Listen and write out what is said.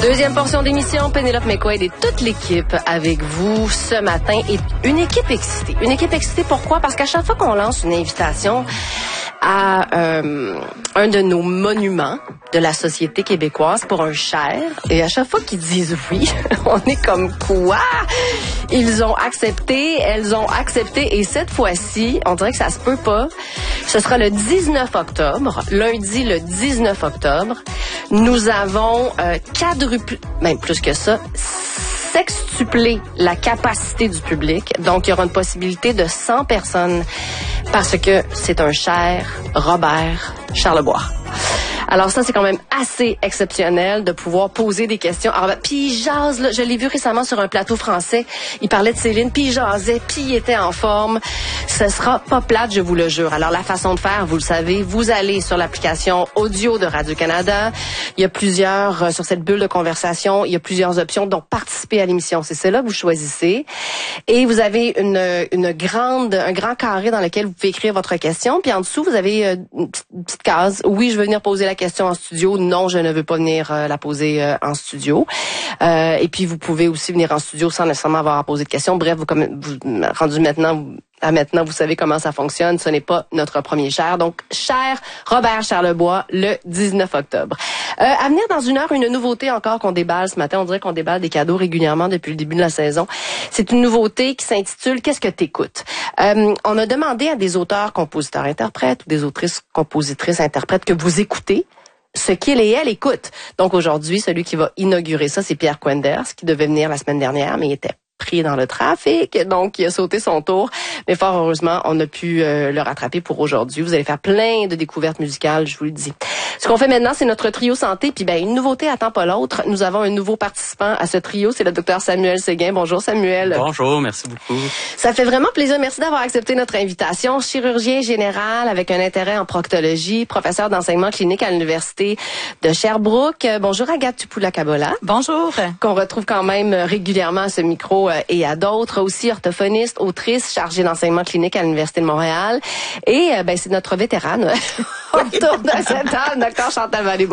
Deuxième portion d'émission, Pénélope McQuaid et toute l'équipe avec vous ce matin. Et une équipe excitée. Une équipe excitée, pourquoi? Parce qu'à chaque fois qu'on lance une invitation à un de nos monuments de la société québécoise pour un cher, et à chaque fois qu'ils disent oui, on est comme quoi? Ils ont accepté, elles ont accepté, et cette fois-ci, on dirait que ça se peut pas. Ce sera le 19 octobre, lundi le 19 octobre. Nous avons quadruplé, même plus que ça, sextuplé la capacité du public. Donc, il y aura une possibilité de 100 personnes parce que c'est un cher Robert Charlebois. Alors ça, c'est quand même assez exceptionnel de pouvoir poser des questions. Alors, puis il jase, là, je l'ai vu récemment sur un plateau français, il parlait de Céline, puis il jasait, puis il était en forme. Ce sera pas plate, je vous le jure. Alors la façon de faire, vous le savez, vous allez sur l'application audio de Radio-Canada. Il y a plusieurs, sur cette bulle de conversation, il y a plusieurs options, donc participer à l'émission. C'est celle-là que vous choisissez. Et vous avez un grand carré dans lequel vous pouvez écrire votre question. Puis en dessous, vous avez une petite case. Oui, je veux venir poser la question en studio. Non, je ne veux pas venir la poser en studio. Et puis, vous pouvez aussi venir en studio sans nécessairement avoir à poser de questions. Bref, vous rendu maintenant, vous savez comment ça fonctionne. Ce n'est pas notre premier cher. Donc, cher Robert Charlebois, le 19 octobre. À venir dans une heure, une nouveauté encore qu'on déballe ce matin. On dirait qu'on déballe des cadeaux régulièrement depuis le début de la saison. C'est une nouveauté qui s'intitule « Qu'est-ce que t'écoutes ?» On a demandé à des auteurs, compositeurs, interprètes ou des autrices, compositrices, interprètes que vous écoutez ce qu'il et elle écoutent. Donc aujourd'hui, celui qui va inaugurer ça, c'est Pierre Quenders, qui devait venir la semaine dernière, mais il était pris dans le trafic, donc il a sauté son tour. Mais fort heureusement, on a pu le rattraper pour aujourd'hui. Vous allez faire plein de découvertes musicales, je vous le dis. Ce qu'on fait maintenant, c'est notre trio santé. Puis une nouveauté attend pas l'autre. Nous avons un nouveau participant à ce trio, c'est le docteur Samuel Séguin. Bonjour Samuel. Bonjour, merci beaucoup. Ça fait vraiment plaisir. Merci d'avoir accepté notre invitation. Chirurgien général avec un intérêt en proctologie, professeur d'enseignement clinique à l'Université de Sherbrooke. Bonjour Agathe Tupoula-Kabola. Bonjour. Qu'on retrouve quand même régulièrement à ce micro et à d'autres. Aussi orthophoniste, autrice, chargée d'enseignement clinique à l'Université de Montréal. Et c'est notre vétérane autour de cette table, docteur Chantal Vallée.